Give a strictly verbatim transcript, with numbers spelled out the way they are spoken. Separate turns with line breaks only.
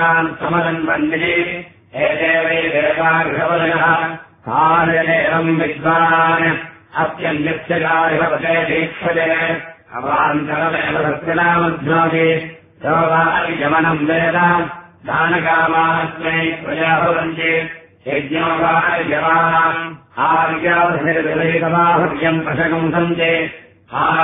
देवान् समरन् वन्दिने एते वै देवागृहवदयः कार्यदेवम् विद्वान् अत्यन्यस्यकारिभवते दीक्षते अवान्तरमेव सत्यनामध्नाति योगायमनम् वेद दानकामास्मै प्रजा भवन्ति यज्ञोगायमानाम् आर्यावधिर्विलयितमाहुर्यम् पशकम् सन्ति